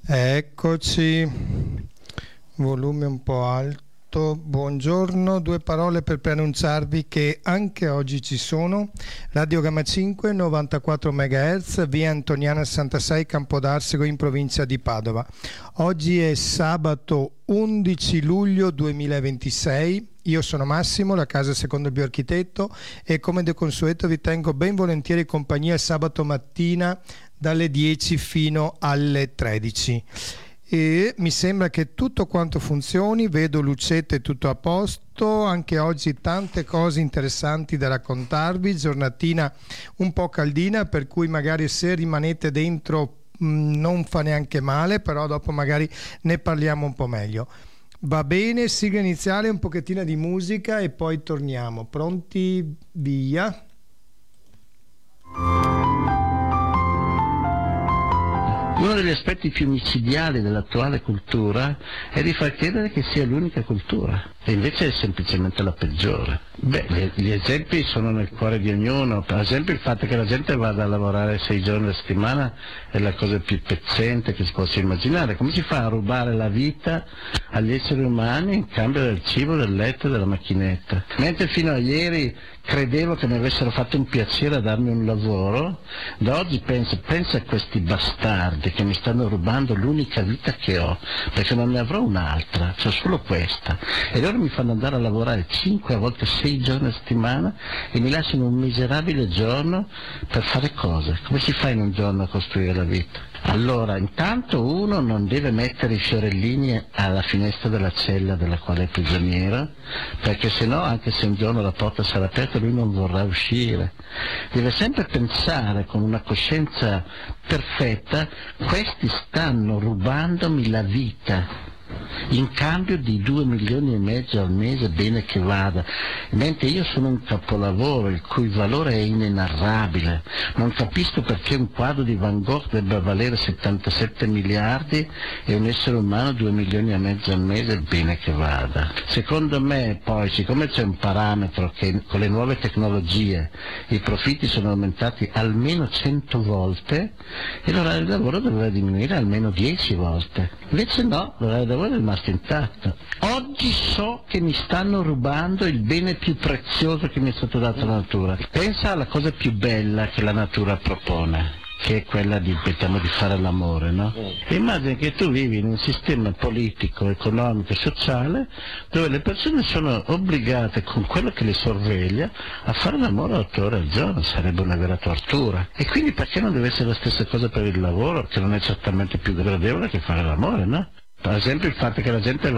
Eccoci, volume un po' alto. Buongiorno, due parole per preannunciarvi che anche oggi ci sono. Radio Gamma 5, 94 MHz, via Antoniana 66, Campodarsego, in provincia di Padova. Oggi è sabato 11 luglio 2026. Io sono Massimo, la casa secondo il bioarchitetto, e come de consueto vi tengo ben volentieri compagnia sabato mattina dalle 10 fino alle 13. E mi sembra che tutto quanto funzioni, vedo lucette tutto a posto, anche oggi tante cose interessanti da raccontarvi, giornatina un po' caldina, per cui magari se rimanete dentro non fa neanche male, però dopo magari ne parliamo un po' meglio. Va bene, sigla iniziale, un pochettino di musica e poi torniamo. Pronti? Via! Uno degli aspetti più micidiali dell'attuale cultura è di far credere che sia l'unica cultura, e invece è semplicemente la peggiore. Gli esempi sono nel cuore di ognuno. Per esempio il fatto che la gente vada a lavorare 6 giorni alla settimana è la cosa più pezzente che si possa immaginare. Come si fa a rubare la vita agli esseri umani in cambio del cibo, del letto e della macchinetta? Mentre fino a ieri credevo che mi avessero fatto un piacere a darmi un lavoro, da oggi penso a questi bastardi che mi stanno rubando l'unica vita che ho, perché non ne avrò un'altra, c'ho solo questa, e loro mi fanno andare a lavorare 5, a volte 6 giorni a settimana e mi lasciano un miserabile giorno per fare cosa? Come si fa in un giorno a costruire la vita? Allora, intanto uno non deve mettere i fiorellini alla finestra della cella della quale è prigioniero, perché sennò, anche se un giorno la porta sarà aperta, lui non vorrà uscire. Deve sempre pensare con una coscienza perfetta: questi stanno rubandomi la vita in cambio di 2,5 milioni al mese, bene che vada, mentre io sono un capolavoro il cui valore è inenarrabile. Non capisco perché un quadro di Van Gogh debba valere 77 miliardi e un essere umano 2,5 milioni al mese, bene che vada. Secondo me poi, siccome c'è un parametro che con le nuove tecnologie i profitti sono aumentati almeno 100 volte, e l'orario di lavoro dovrebbe diminuire almeno 10 volte. Invece no, l'orario di lavoro è rimasto intatto. Oggi so che mi stanno rubando il bene più prezioso che mi è stato dato dalla natura. Pensa alla cosa più bella che la natura propone, che è quella di fare l'amore, no? E immagina che tu vivi in un sistema politico, economico e sociale dove le persone sono obbligate, con quello che le sorveglia, a fare l'amore 8 ore al giorno. Sarebbe una vera tortura. E quindi perché non deve essere la stessa cosa per il lavoro, che non è certamente più gradevole che fare l'amore, no? Per esempio il fatto che la gente